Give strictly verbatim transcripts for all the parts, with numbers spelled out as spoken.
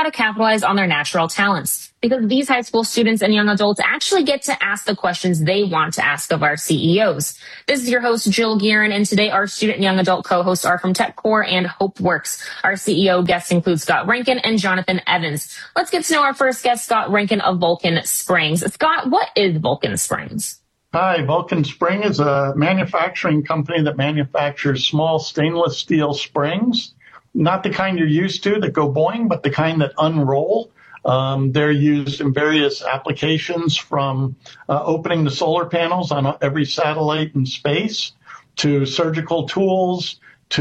how to capitalize on their natural talents, because these high school students and young adults actually get to ask the questions they want to ask of our C E Os. This is your host, Jill Guerin, and today our student and young adult co-hosts are from TechCore and HopeWorks. Our C E O guests include Scott Rankin and Jonathan Evans. Let's get to know our first guest, Scott Rankin of Vulcan Springs. Scott, what is Vulcan Springs? Hi, Vulcan Spring is a manufacturing company that manufactures small stainless steel springs, not the kind you're used to that go boing, but the kind that unroll. Um, they're used in various applications, from uh, opening the solar panels on every satellite in space to surgical tools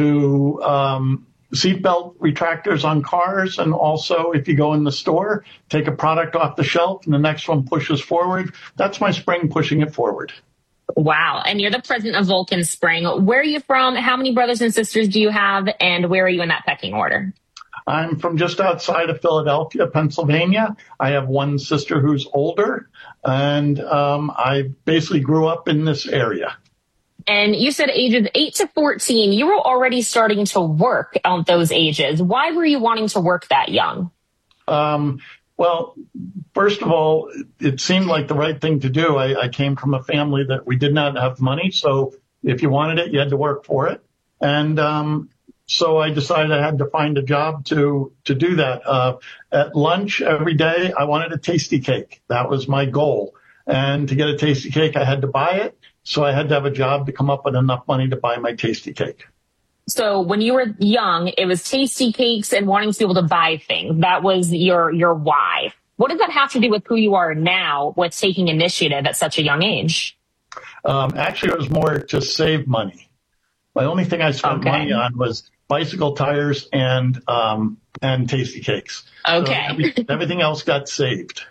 to um, seatbelt retractors on cars. And also, if you go in the store, take a product off the shelf and the next one pushes forward. That's my spring pushing it forward. Wow. And you're the president of Vulcan Spring. Where are you from? How many brothers and sisters do you have? And where are you in that pecking order? I'm from just outside of Philadelphia, Pennsylvania. I have one sister who's older, and um, I basically grew up in this area. And you said ages eight to fourteen. You were already starting to work at those ages. Why were you wanting to work that young? Um, well, first of all, it seemed like the right thing to do. I, I came from a family that we did not have money. So if you wanted it, you had to work for it. And um, so I decided I had to find a job to to do that. Uh, at lunch every day, I wanted a tasty cake. That was my goal. And to get a tasty cake, I had to buy it. So I had to have a job to come up with enough money to buy my tasty cake. So when you were young, it was tasty cakes and wanting to be able to buy things. That was your your why. What does that have to do with who you are now with taking initiative at such a young age? Um, actually, it was more to save money. My only thing I spent okay. money on was bicycle tires and um, and tasty cakes. Okay. So every, everything else got saved.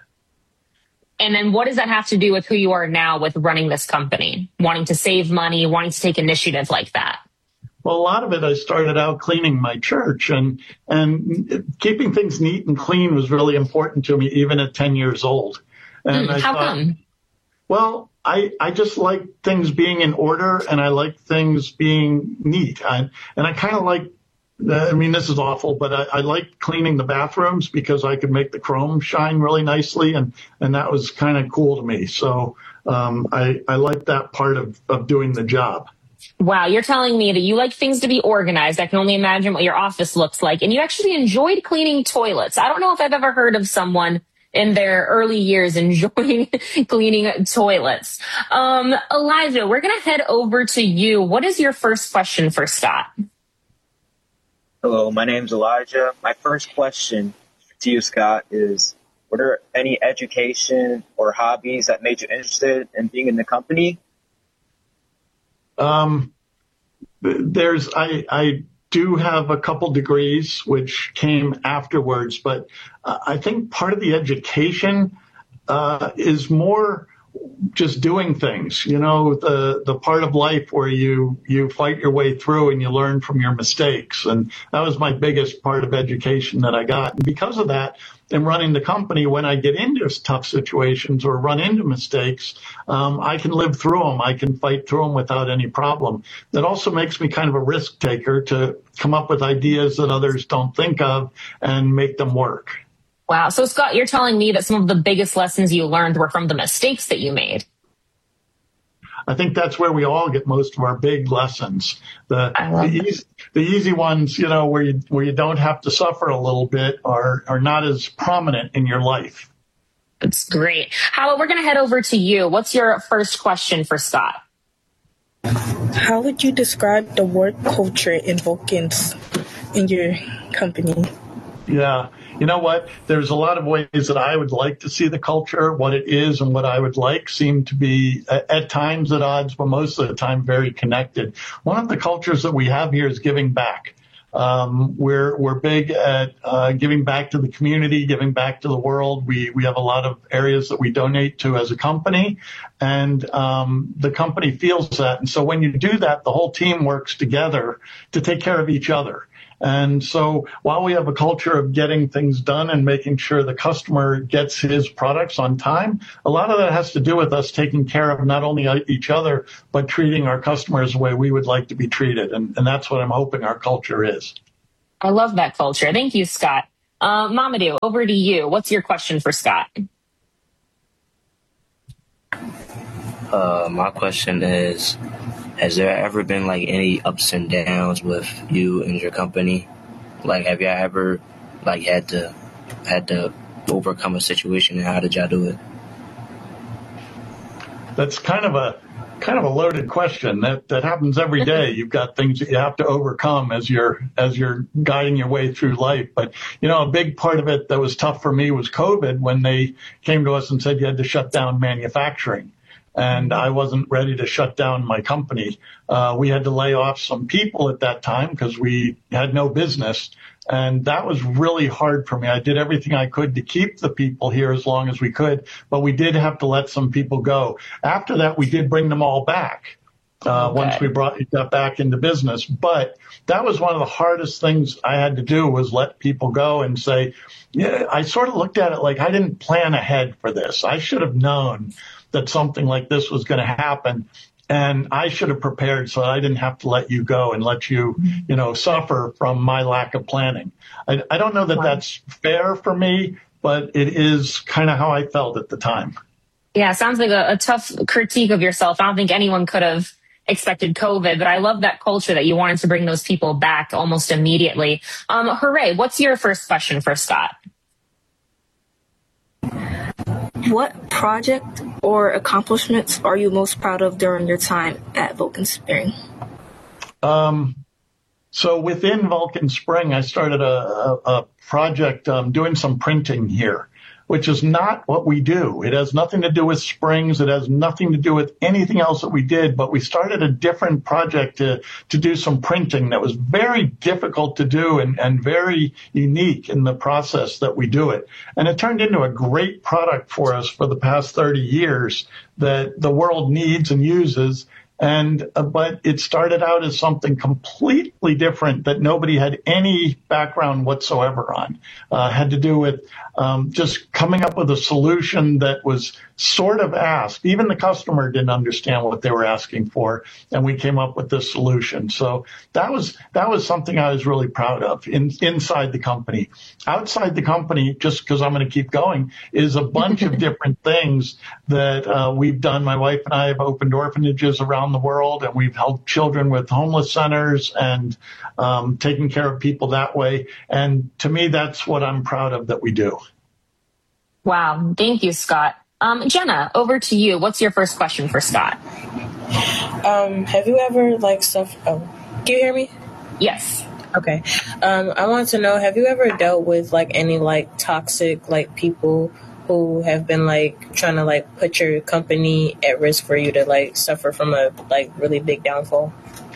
And then what does that have to do with who you are now with running this company, wanting to save money, wanting to take initiative like that? Well, a lot of it, I started out cleaning my church, and and keeping things neat and clean was really important to me, even at ten years old. And Mm, I how thought, come? Well, I, I just like things being in order, and I like things being neat. I, and I kind of like, I mean, this is awful, but I, I like cleaning the bathrooms because I could make the chrome shine really nicely, and, and that was kind of cool to me. So um, I, I like that part of, of doing the job. Wow, you're telling me that you like things to be organized. I can only imagine what your office looks like. And you actually enjoyed cleaning toilets. I don't know if I've ever heard of someone in their early years enjoying cleaning toilets. Um, Elijah, we're going to head over to you. What is your first question for Scott? Hello, my name's Elijah. My first question to you, Scott, is were there any education or hobbies that made you interested in being in the company? Um, there's, I, I do have a couple degrees which came afterwards, but uh, I think part of the education uh, is more just doing things, you know, the, the part of life where you, you fight your way through and you learn from your mistakes. And that was my biggest part of education that I got. And because of that, in running the company, when I get into tough situations or run into mistakes, um, I can live through them. I can fight through them without any problem. That also makes me kind of a risk taker to come up with ideas that others don't think of and make them work. Wow. So, Scott, you're telling me that some of the biggest lessons you learned were from the mistakes that you made. I think that's where we all get most of our big lessons. The, the, easy, the easy ones, you know, where you where you don't have to suffer a little bit are, are not as prominent in your life. That's great. Howard, we're going to head over to you. What's your first question for Scott? How would you describe the work culture in Vulcan's in your company? Yeah. You know what? There's a lot of ways that I would like to see the culture. What it is and what I would like seem to be at times at odds, but most of the time very connected. One of the cultures that we have here is giving back. Um, we're we're big at uh, giving back to the community, giving back to the world. We we have a lot of areas that we donate to as a company, and um, the company feels that. And so when you do that, the whole team works together to take care of each other. And so while we have a culture of getting things done and making sure the customer gets his products on time, a lot of that has to do with us taking care of not only each other, but treating our customers the way we would like to be treated. And, and that's what I'm hoping our culture is. I love that culture. Thank you, Scott. Uh, Mamadou, over to you. What's your question for Scott? Uh, my question is, has there ever been like any ups and downs with you and your company? Like, have y'all ever like had to had to overcome a situation, and how did y'all do it? That's kind of a kind of a loaded question. That that happens every day. You've got things that you have to overcome as you're as you're guiding your way through life. But you know, a big part of it that was tough for me was COVID, when they came to us and said you had to shut down manufacturing. And I wasn't ready to shut down my company. Uh, we had to lay off some people at that time because we had no business. And that was really hard for me. I did everything I could to keep the people here as long as we could, but we did have to let some people go. After that, we did bring them all back. Uh, okay. Once we brought got back into business. But that was one of the hardest things I had to do, was let people go and say, yeah, I sort of looked at it like I didn't plan ahead for this. I should have known that something like this was going to happen, and I should have prepared so I didn't have to let you go and let you, you know, suffer from my lack of planning. I, I don't know that wow. that's fair for me, but it is kind of how I felt at the time. Yeah, sounds like a, a tough critique of yourself. I don't think anyone could have expected COVID, but I love that culture that you wanted to bring those people back almost immediately. Um, Hooray, what's your first question for Scott? What project or accomplishments are you most proud of during your time at Vulcan Spring? Um, so within Vulcan Spring, I started a, a, a project um, doing some printing here, which is not what we do. It has nothing to do with springs. It has nothing to do with anything else that we did, but we started a different project to, to do some printing that was very difficult to do and, and very unique in the process that we do it. And it turned into a great product for us for the past thirty years that the world needs and uses. And, uh, but it started out as something completely different that nobody had any background whatsoever on. Uh, had to do with, um, just coming up with a solution that was sort of asked. Even the customer didn't understand what they were asking for, and we came up with this solution. So that was, that was something I was really proud of in, inside the company. Outside the company, just because I'm going to keep going, is a bunch of different things that, uh, we've done. My wife and I have opened orphanages around the world, and we've helped children with homeless centers and um, taking care of people that way. And to me, that's what I'm proud of that we do. Wow. Thank you, Scott. Um, Jenna, over to you. What's your first question for Scott? Um, have you ever like stuff? Oh, can you hear me? Yes. Okay. Um, I want to know, have you ever dealt with like any like toxic like people who have been like trying to like put your company at risk for you to like suffer from a like really big downfall?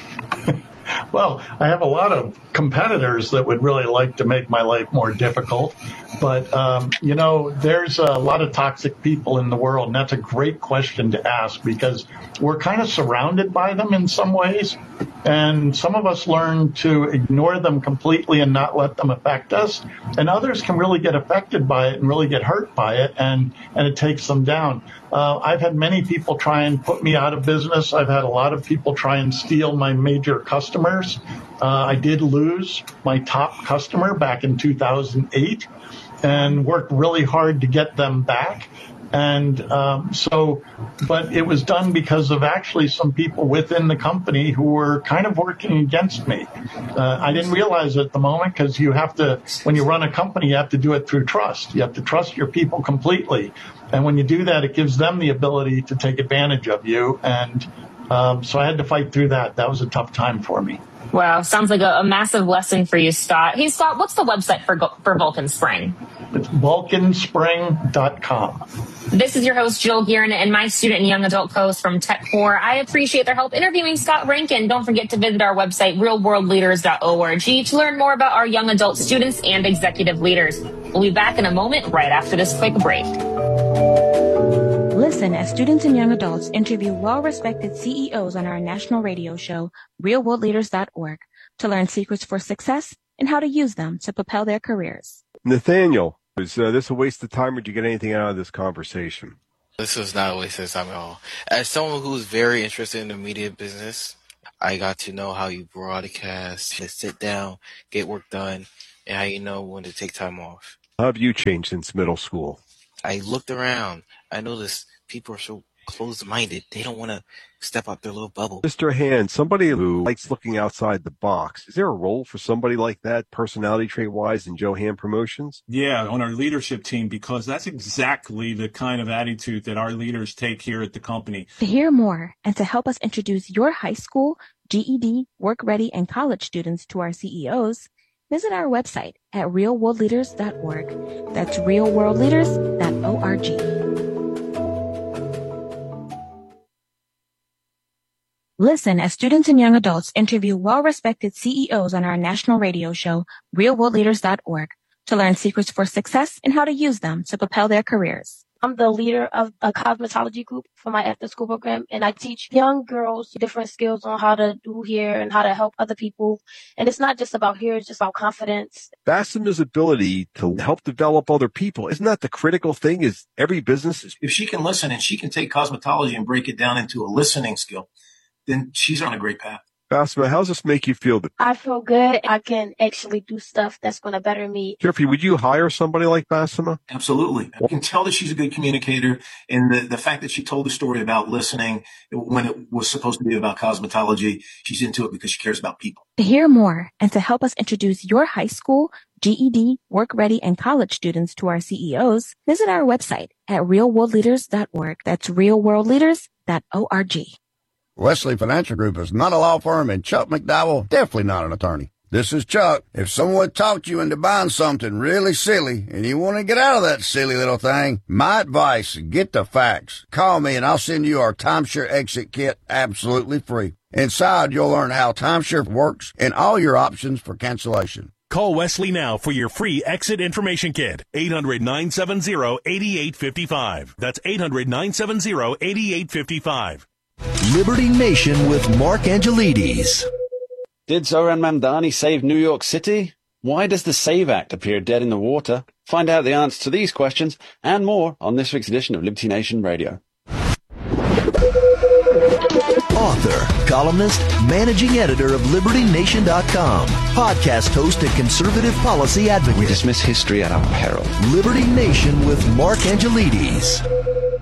Well, I have a lot of competitors that would really like to make my life more difficult. But, um, you know, there's a lot of toxic people in the world, and that's a great question to ask because we're kind of surrounded by them in some ways. And some of us learn to ignore them completely and not let them affect us. And others can really get affected by it and really get hurt by it, and, and it takes them down. Uh, I've had many people try and put me out of business. I've had a lot of people try and steal my major customers. Uh, I did lose my top customer back in two thousand eight and worked really hard to get them back. And um, so, but it was done because of actually some people within the company who were kind of working against me. Uh, I didn't realize it at the moment because you have to, when you run a company, you have to do it through trust. You have to trust your people completely. And when you do that, it gives them the ability to take advantage of you. And um, so I had to fight through that. That was a tough time for me. Wow, sounds like a, a massive lesson for you, Scott. Hey, Scott, what's the website for for Vulcan Spring? It's vulcan spring dot com. This is your host, Jill Gearin, and my student and young adult co-host from Tech four. I appreciate their help interviewing Scott Rankin. Don't forget to visit our website, real world leaders dot org, to learn more about our young adult students and executive leaders. We'll be back in a moment right after this quick break. Listen as students and young adults interview well-respected C E Os on our national radio show, real world leaders dot org, to learn secrets for success and how to use them to propel their careers. Nathaniel, is uh, this a waste of time, or did you get anything out of this conversation? This was not a waste of time at all. As someone who's very interested in the media business, I got to know how you broadcast, to sit down, get work done, and how you know when to take time off. How have you changed since middle school? I looked around. I noticed people are so closed-minded. They don't want to step out their little bubble. Mister Hand, somebody who likes looking outside the box. Is there a role for somebody like that, personality trait-wise, in Joe Hand Promotions? Yeah, on our leadership team, because that's exactly the kind of attitude that our leaders take here at the company. To hear more and to help us introduce your high school, G E D, work-ready, and college students to our C E Os, visit our website at real world leaders dot org. That's real world leaders dot org. Listen as students and young adults interview well-respected C E Os on our national radio show, real world leaders dot org, to learn secrets for success and how to use them to propel their careers. I'm the leader of a cosmetology group for my after-school program, and I teach young girls different skills on how to do hair and how to help other people. And it's not just about hair, it's just about confidence. Bassema's ability to help develop other people, isn't that the critical thing? Is every business is... If she can listen and she can take cosmetology and break it down into a listening skill, then she's on a great path. Bassema, how does this make you feel? I feel good. I can actually do stuff that's going to better me. Jeffrey, would you hire somebody like Bassema? Absolutely. I can tell that she's a good communicator. And the, the fact that she told the story about listening when it was supposed to be about cosmetology, she's into it because she cares about people. To hear more and to help us introduce your high school, G E D, work-ready, and college students to our C E Os, visit our website at real world leaders dot org. That's real world leaders dot org. Wesley Financial Group is not a law firm, and Chuck McDowell definitely not an attorney. This is Chuck. If someone talked you into buying something really silly and you want to get out of that silly little thing, my advice, get the facts. Call me and I'll send you our timeshare exit kit absolutely free. Inside, you'll learn how timeshare works and all your options for cancellation. Call Wesley now for your free exit information kit. eight hundred, nine seven zero, eight eight five five. That's eight hundred, nine seven zero, eight eight five five. Liberty Nation with Mark Angelides. Did Zohran Mamdani save New York City? Why does the SAVE Act appear dead in the water? Find out the answer to these questions and more on this week's edition of Liberty Nation Radio. Author, columnist, managing editor of Liberty Nation dot com, podcast host and conservative policy advocate. We dismiss history at our peril. Liberty Nation with Mark Angelides.